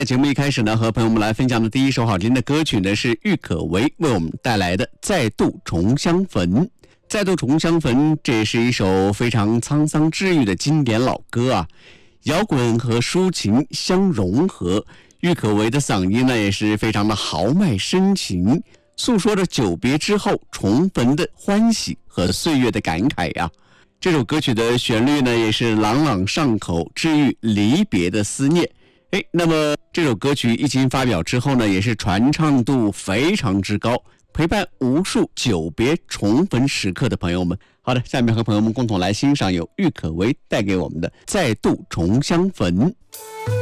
节目一开始呢，和朋友们来分享的第一首好听的歌曲呢，是郁可唯为我们带来的《再度重相逢》。再度重相逢，这也是一首非常沧桑治愈的经典老歌啊。摇滚和抒情相融合，郁可唯的嗓音呢也是非常的豪迈深情，诉说着久别之后重逢的欢喜和岁月的感慨呀。这首歌曲的旋律呢也是朗朗上口，治愈离别的思念。那么这首歌曲一经发表之后呢，也是传唱度非常之高，陪伴无数久别重逢时刻的朋友们。好的，下面和朋友们共同来欣赏由郁可唯带给我们的《再度重相逢》。